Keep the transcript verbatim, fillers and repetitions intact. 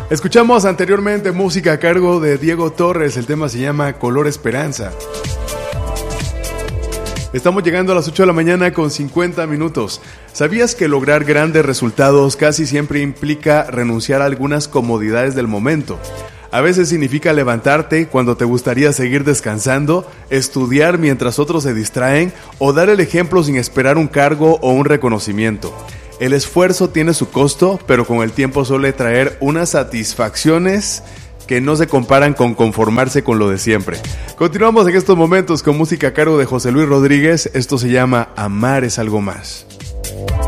Escuchamos anteriormente música a cargo de Diego Torres, el tema se llama Color Esperanza. Estamos llegando a las ocho de la mañana con cincuenta minutos. ¿Sabías que lograr grandes resultados casi siempre implica renunciar a algunas comodidades del momento? A veces significa levantarte cuando te gustaría seguir descansando, estudiar mientras otros se distraen o dar el ejemplo sin esperar un cargo o un reconocimiento. El esfuerzo tiene su costo, pero con el tiempo suele traer unas satisfacciones que no se comparan con conformarse con lo de siempre. Continuamos en estos momentos con música a cargo de José Luis Rodríguez. Esto se llama Amar es algo más.